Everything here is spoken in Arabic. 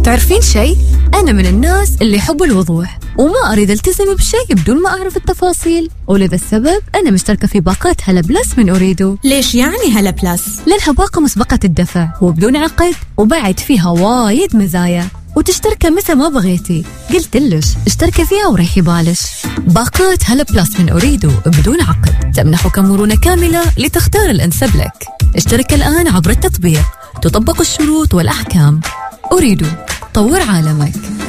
تعرفين شيء؟ أنا من الناس اللي يحبوا الوضوح وما أريد التزم بشيء بدون ما أعرف التفاصيل، ولذا السبب أنا مشتركة في باقات هلا بلس من أوريدو. ليش يعني هلا بلس؟ لأنها باقة مسبقة الدفع وبدون عقد، وبعد فيها وايد مزايا، وتشتركي متى ما بغيتي. قلت لش اشتركي فيها وريحي بالش. باقات هلا بلس من أوريدو بدون عقد تمنحك مرونة كاملة لتختار الأنسب لك. اشترك الآن عبر التطبيق، تطبق الشروط والأحكام. أوريدو، طور عالمك.